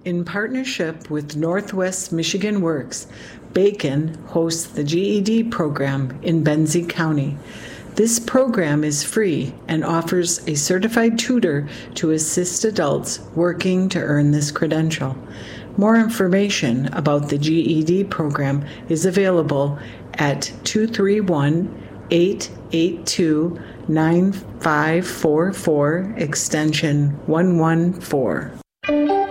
In partnership with Northwest Michigan Works, Bacon hosts the GED program in Benzie County. This program is free and offers a certified tutor to assist adults working to earn this credential. More information about the GED program is available at 231-882-9544, extension 114.